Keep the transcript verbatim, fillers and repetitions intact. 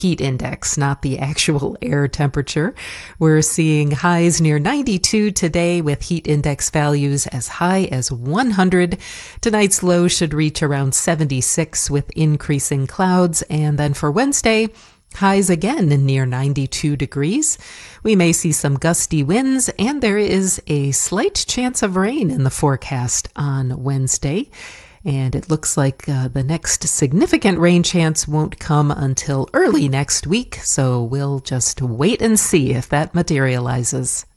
heat index, not the actual air temperature. We're seeing highs near ninety-two today with heat index values as high as one hundred. Tonight's low should reach around seventy-six with increasing clouds. And then for Wednesday, highs again near ninety-two degrees. We may see some gusty winds, and there is a slight chance of rain in the forecast on Wednesday. And it looks like uh, the next significant rain chance won't come until early next week, so we'll just wait and see if that materializes.